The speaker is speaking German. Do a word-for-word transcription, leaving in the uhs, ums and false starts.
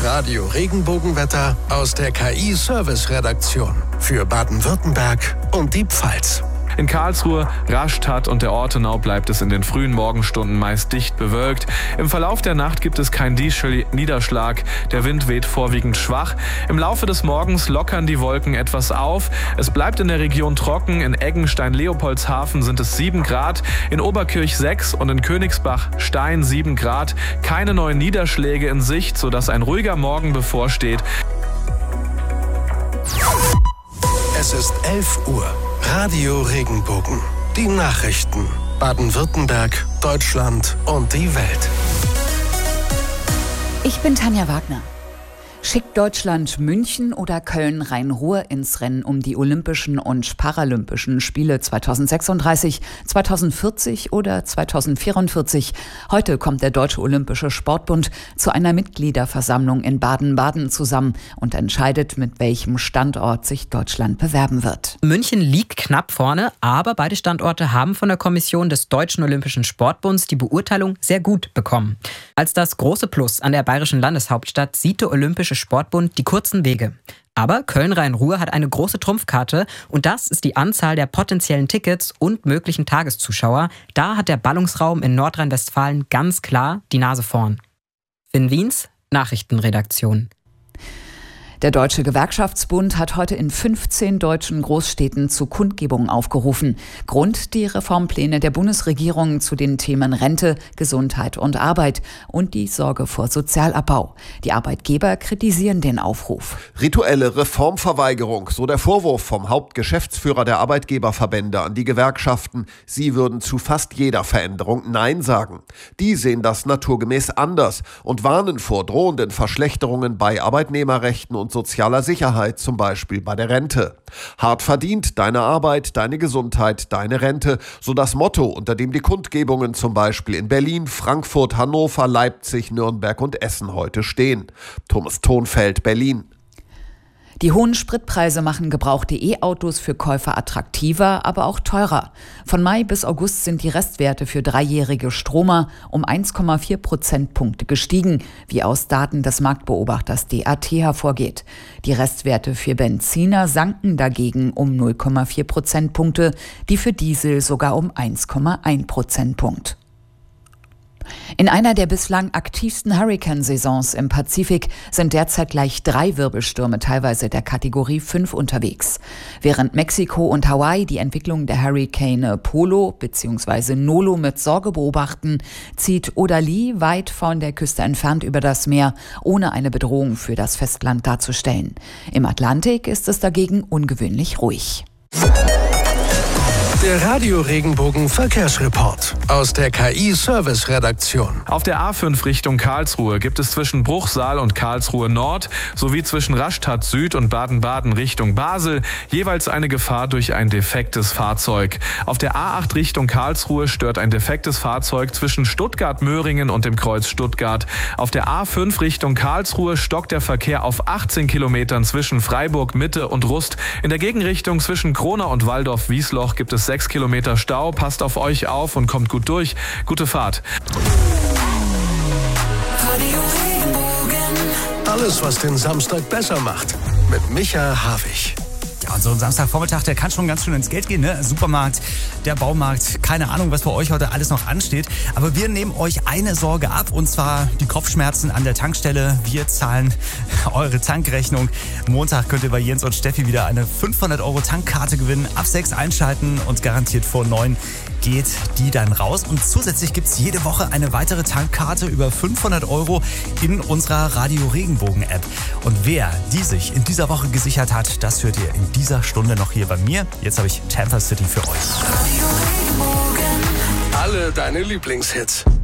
Das Radio Regenbogenwetter aus der K I-Service-Redaktion für Baden-Württemberg und die Pfalz. In Karlsruhe, Rastatt und der Ortenau bleibt es in den frühen Morgenstunden meist dicht bewölkt. Im Verlauf der Nacht gibt es keinen Niederschlag. Der Wind weht vorwiegend schwach. Im Laufe des Morgens lockern die Wolken etwas auf. Es bleibt in der Region trocken. In Eggenstein-Leopoldshafen sind es sieben Grad, in Oberkirch sechs und in Königsbach-Stein sieben Grad. Keine neuen Niederschläge in Sicht, sodass ein ruhiger Morgen bevorsteht. Es ist elf Uhr. Radio Regenbogen. Die Nachrichten. Baden-Württemberg, Deutschland und die Welt. Ich bin Tanja Wagner. Schickt Deutschland München oder Köln-Rhein-Ruhr ins Rennen um die Olympischen und Paralympischen Spiele zweitausendsechsunddreißig, zweitausendvierzig oder zweitausendvierundvierzig? Heute kommt der Deutsche Olympische Sportbund zu einer Mitgliederversammlung in Baden-Baden zusammen und entscheidet, mit welchem Standort sich Deutschland bewerben wird. München liegt knapp vorne, aber beide Standorte haben von der Kommission des Deutschen Olympischen Sportbunds die Beurteilung sehr gut bekommen. Als das große Plus an der bayerischen Landeshauptstadt sieht der Olympische Sportbund die kurzen Wege. Aber Köln-Rhein-Ruhr hat eine große Trumpfkarte und das ist die Anzahl der potenziellen Tickets und möglichen Tageszuschauer. Da hat der Ballungsraum in Nordrhein-Westfalen ganz klar die Nase vorn. Finn Wiens, Nachrichtenredaktion. Der Deutsche Gewerkschaftsbund hat heute in fünfzehn deutschen Großstädten zu Kundgebungen aufgerufen. Grund die Reformpläne der Bundesregierung zu den Themen Rente, Gesundheit und Arbeit und die Sorge vor Sozialabbau. Die Arbeitgeber kritisieren den Aufruf. Rituelle Reformverweigerung, so der Vorwurf vom Hauptgeschäftsführer der Arbeitgeberverbände an die Gewerkschaften. Sie würden zu fast jeder Veränderung Nein sagen. Die sehen das naturgemäß anders und warnen vor drohenden Verschlechterungen bei Arbeitnehmerrechten und sozialer Sicherheit, zum Beispiel bei der Rente. Hart verdient, deine Arbeit, deine Gesundheit, deine Rente, so das Motto, unter dem die Kundgebungen zum Beispiel in Berlin, Frankfurt, Hannover, Leipzig, Nürnberg und Essen heute stehen. Thomas Thonfeld, Berlin. Die hohen Spritpreise machen gebrauchte E-Autos für Käufer attraktiver, aber auch teurer. Von Mai bis August sind die Restwerte für dreijährige Stromer um eins Komma vier Prozentpunkte gestiegen, wie aus Daten des Marktbeobachters D A T hervorgeht. Die Restwerte für Benziner sanken dagegen um null Komma vier Prozentpunkte, die für Diesel sogar um eins Komma eins Prozentpunkt. In einer der bislang aktivsten Hurrikansaisons im Pazifik sind derzeit gleich drei Wirbelstürme teilweise der Kategorie fünf unterwegs. Während Mexiko und Hawaii die Entwicklung der Hurrikane Polo bzw. Nolo mit Sorge beobachten, zieht Odalie weit von der Küste entfernt über das Meer, ohne eine Bedrohung für das Festland darzustellen. Im Atlantik ist es dagegen ungewöhnlich ruhig. Der Radio Regenbogen Verkehrsreport aus der K I-Service-Redaktion. Auf der A fünf Richtung Karlsruhe gibt es zwischen Bruchsal und Karlsruhe Nord sowie zwischen Rastatt Süd und Baden-Baden Richtung Basel jeweils eine Gefahr durch ein defektes Fahrzeug. Auf der A acht Richtung Karlsruhe stört ein defektes Fahrzeug zwischen Stuttgart-Möhringen und dem Kreuz Stuttgart. Auf der A fünf Richtung Karlsruhe stockt der Verkehr auf achtzehn Kilometern zwischen Freiburg Mitte und Rust. In der Gegenrichtung zwischen Kronau und Waldorf-Wiesloch gibt es sechs Kilometer Stau. Passt auf euch auf und kommt gut durch. Gute Fahrt. Alles, was den Samstag besser macht. Mit Micha Havig. Ja, und so ein Samstagvormittag, der kann schon ganz schön ins Geld gehen, ne? Supermarkt, der Baumarkt, keine Ahnung, was bei euch heute alles noch ansteht. Aber wir nehmen euch eine Sorge ab, und zwar die Kopfschmerzen an der Tankstelle. Wir zahlen eure Tankrechnung. Montag könnt ihr bei Jens und Steffi wieder eine fünfhundert Euro Tankkarte gewinnen. Ab sechs einschalten und garantiert vor neun geht die dann raus. Und zusätzlich gibt es jede Woche eine weitere Tankkarte über fünfhundert Euro in unserer Radio Regenbogen App. Und wer die sich in dieser Woche gesichert hat, das hört ihr in dieser Stunde noch hier bei mir. Jetzt habe ich Tampa City für euch. Alle deine Lieblingshits.